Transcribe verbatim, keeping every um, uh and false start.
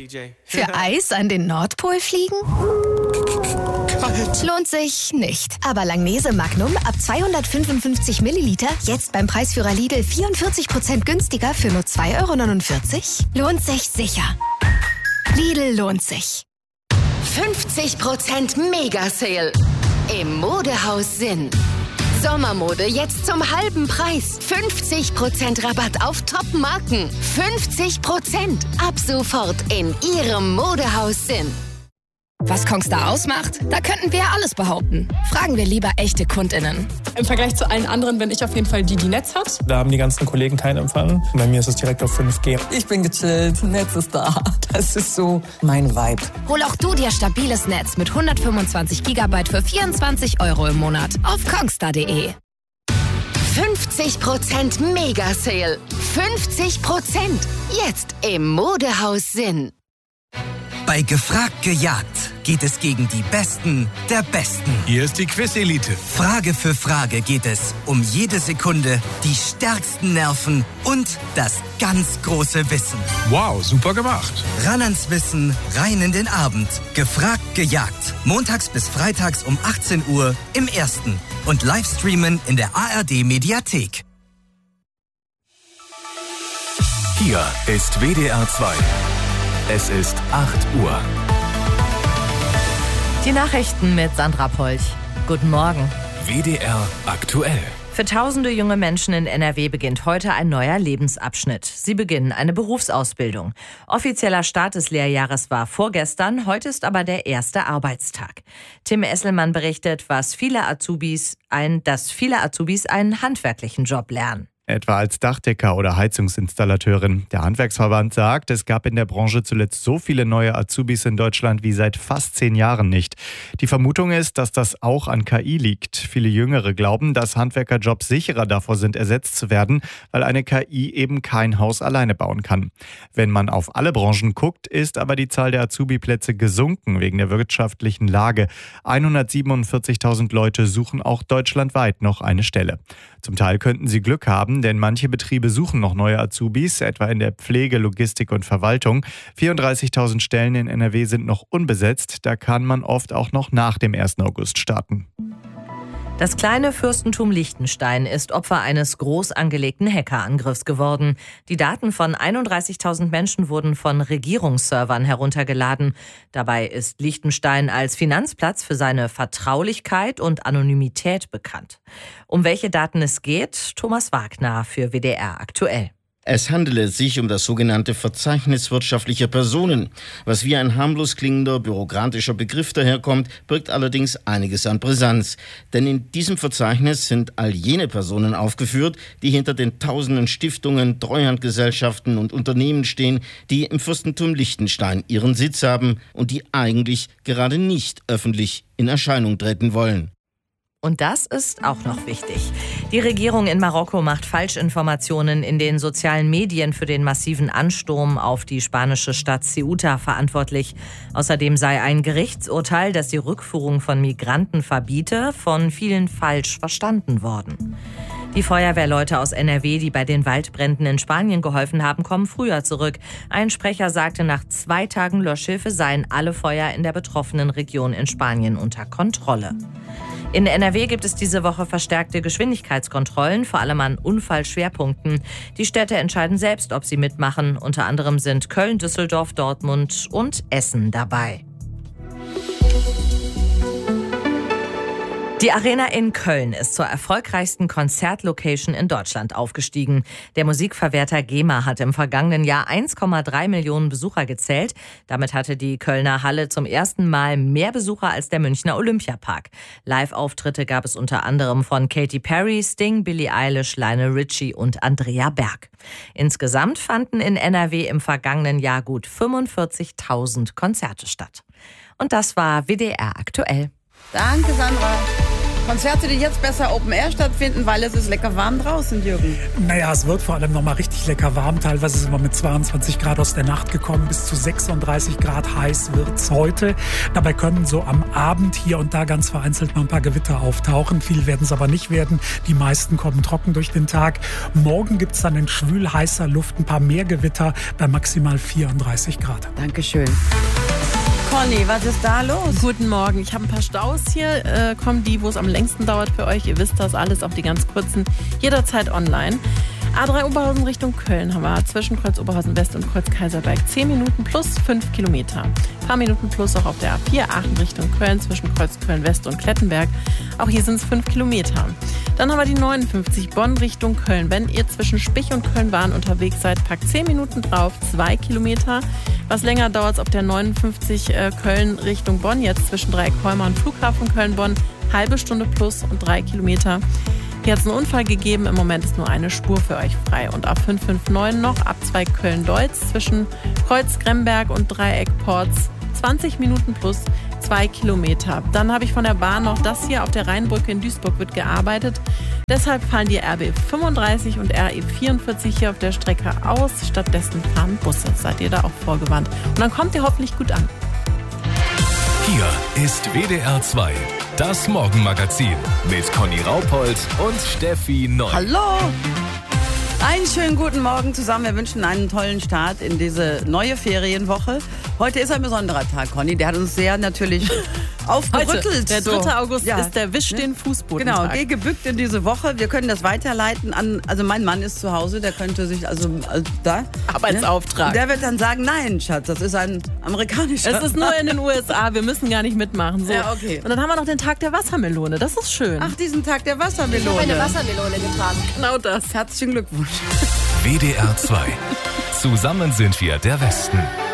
Für Eis an den Nordpol fliegen? Kalt. Lohnt sich nicht. Aber Langnese Magnum ab zweihundertfünfundfünfzig Milliliter jetzt beim Preisführer Lidl vierundvierzig Prozent günstiger für nur zwei Euro neunundvierzig? Lohnt sich sicher. Lidl lohnt sich. fünfzig Prozent Mega-Sale im Modehaus Sinn. Sommermode jetzt zum halben Preis. fünfzig Prozent Rabatt auf Top-Marken. fünfzig Prozent ab sofort in Ihrem Modehaus Sinn. Was Kongstar ausmacht? Da könnten wir ja alles behaupten. Fragen wir lieber echte KundInnen. Im Vergleich zu allen anderen bin ich auf jeden Fall die, die Netz hat. Da haben die ganzen Kollegen keinen Empfang. Bei mir ist es direkt auf fünf G. Ich bin gechillt, Netz ist da. Das ist so mein Vibe. Hol auch du dir stabiles Netz mit hundertfünfundzwanzig Gigabyte für vierundzwanzig Euro im Monat auf kongstar punkt de. fünfzig Prozent Mega-Sale. fünfzig Prozent jetzt im Modehaus Sinn. Bei Gefragt gejagt geht es gegen die Besten der Besten. Hier ist die Quiz-Elite. Frage für Frage geht es um jede Sekunde, die stärksten Nerven und das ganz große Wissen. Wow, super gemacht. Ran ans Wissen, rein in den Abend. Gefragt gejagt. Montags bis freitags um achtzehn Uhr im Ersten. Und Livestreamen in der A R D-Mediathek. Hier ist W D R zwei. Es ist acht Uhr. Die Nachrichten mit Sandra Polch. Guten Morgen. W D R aktuell. Für tausende junge Menschen in N R W beginnt heute ein neuer Lebensabschnitt. Sie beginnen eine Berufsausbildung. Offizieller Start des Lehrjahres war vorgestern, heute ist aber der erste Arbeitstag. Tim Esselmann berichtet, was viele Azubis ein, dass viele Azubis einen handwerklichen Job lernen. Etwa als Dachdecker oder Heizungsinstallateurin. Der Handwerksverband sagt, es gab in der Branche zuletzt so viele neue Azubis in Deutschland wie seit fast zehn Jahren nicht. Die Vermutung ist, dass das auch an K I liegt. Viele Jüngere glauben, dass Handwerkerjobs sicherer davor sind, ersetzt zu werden, weil eine K I eben kein Haus alleine bauen kann. Wenn man auf alle Branchen guckt, ist aber die Zahl der Azubi-Plätze gesunken wegen der wirtschaftlichen Lage. hundertsiebenundvierzigtausend Leute suchen auch deutschlandweit noch eine Stelle. Zum Teil könnten sie Glück haben, denn manche Betriebe suchen noch neue Azubis, etwa in der Pflege, Logistik und Verwaltung. vierunddreißigtausend Stellen in N R W sind noch unbesetzt, da kann man oft auch noch nach dem ersten August starten. Das kleine Fürstentum Liechtenstein ist Opfer eines groß angelegten Hackerangriffs geworden. Die Daten von einunddreißigtausend Menschen wurden von Regierungsservern heruntergeladen. Dabei ist Liechtenstein als Finanzplatz für seine Vertraulichkeit und Anonymität bekannt. Um welche Daten es geht, Thomas Wagner für W D R aktuell. Es handele sich um das sogenannte Verzeichnis wirtschaftlicher Personen. Was wie ein harmlos klingender bürokratischer Begriff daherkommt, birgt allerdings einiges an Brisanz. Denn in diesem Verzeichnis sind all jene Personen aufgeführt, die hinter den tausenden Stiftungen, Treuhandgesellschaften und Unternehmen stehen, die im Fürstentum Liechtenstein ihren Sitz haben und die eigentlich gerade nicht öffentlich in Erscheinung treten wollen. Und das ist auch noch wichtig. Die Regierung in Marokko macht Falschinformationen in den sozialen Medien für den massiven Ansturm auf die spanische Stadt Ceuta verantwortlich. Außerdem sei ein Gerichtsurteil, das die Rückführung von Migranten verbiete, von vielen falsch verstanden worden. Die Feuerwehrleute aus N R W, die bei den Waldbränden in Spanien geholfen haben, kommen früher zurück. Ein Sprecher sagte, nach zwei Tagen Löschhilfe seien alle Feuer in der betroffenen Region in Spanien unter Kontrolle. In N R W gibt es diese Woche verstärkte Geschwindigkeitskontrollen, vor allem an Unfallschwerpunkten. Die Städte entscheiden selbst, ob sie mitmachen. Unter anderem sind Köln, Düsseldorf, Dortmund und Essen dabei. Die Arena in Köln ist zur erfolgreichsten Konzertlocation in Deutschland aufgestiegen. Der Musikverwerter GEMA hat im vergangenen Jahr eins Komma drei Millionen Besucher gezählt. Damit hatte die Kölner Halle zum ersten Mal mehr Besucher als der Münchner Olympiapark. Live-Auftritte gab es unter anderem von Katy Perry, Sting, Billie Eilish, Lionel Richie und Andrea Berg. Insgesamt fanden in N R W im vergangenen Jahr gut fünfundvierzigtausend Konzerte statt. Und das war W D R aktuell. Danke, Sandra. Konzerte, die jetzt besser Open Air stattfinden, weil es ist lecker warm draußen, Jürgen. Naja, es wird vor allem nochmal richtig lecker warm. Teilweise sind wir mit zweiundzwanzig Grad aus der Nacht gekommen. Bis zu sechsunddreißig Grad heiß wird's heute. Dabei können so am Abend hier und da ganz vereinzelt mal ein paar Gewitter auftauchen. Viel werden es aber nicht werden. Die meisten kommen trocken durch den Tag. Morgen gibt's dann in schwül heißer Luft ein paar mehr Gewitter bei maximal vierunddreißig Grad. Dankeschön. Conny, was ist da los? Guten Morgen. Ich habe ein paar Staus hier. Äh, kommen die, wo es am längsten dauert für euch. Ihr wisst das alles, auch die ganz kurzen, jederzeit online. A drei Oberhausen Richtung Köln haben wir zwischen Kreuz Oberhausen West und Kreuz Kaiserberg zehn Minuten plus fünf Kilometer. Ein paar Minuten plus auch auf der A vier Aachen Richtung Köln zwischen Kreuz Köln West und Klettenberg. Auch hier sind es fünf Kilometer. Dann haben wir die neunundfünfzig Bonn Richtung Köln. Wenn ihr zwischen Spich und Köln-Bahn unterwegs seid, packt zehn Minuten drauf, zwei Kilometer. Was länger dauert es auf der neunundfünfzig äh, Köln Richtung Bonn, jetzt zwischen Dreieckholmer und Flughafen Köln-Bonn. Halbe Stunde plus und drei Kilometer. Hier hat es einen Unfall gegeben, im Moment ist nur eine Spur für euch frei. Und auf fünf fünf neun noch, Abzweig Köln-Deutz zwischen Kreuz Gremberg und Dreieck Porz, zwanzig Minuten plus zwei Kilometer. Dann habe ich von der Bahn noch das hier, auf der Rheinbrücke in Duisburg wird gearbeitet. Deshalb fallen die R B fünfunddreißig und R E vierundvierzig hier auf der Strecke aus. Stattdessen fahren Busse. Seid ihr da auch vorgewarnt. Und dann kommt ihr hoffentlich gut an. Hier ist W D R zwei, das Morgenmagazin mit Conny Raupold und Steffi Neu. Hallo! Einen schönen guten Morgen zusammen. Wir wünschen einen tollen Start in diese neue Ferienwoche. Heute ist ein besonderer Tag, Conny. Der hat uns sehr natürlich aufgerüttelt. Heute, der dritte So. August Ja. ist der Wisch den Fußboden. Genau, geh gebückt in diese Woche. Wir können das weiterleiten an, also mein Mann ist zu Hause, der könnte sich, also, also da. Arbeitsauftrag. Ne? Der wird dann sagen, nein, Schatz, das ist ein amerikanischer. Es ist nur in den U S A, wir müssen gar nicht mitmachen. So. Ja, okay. Und dann haben wir noch den Tag der Wassermelone, das ist schön. Ach, diesen Tag der Wassermelone. Ich habe eine Wassermelone getragen. Genau das. Herzlichen Glückwunsch. W D R zwei. Zusammen sind wir der Westen.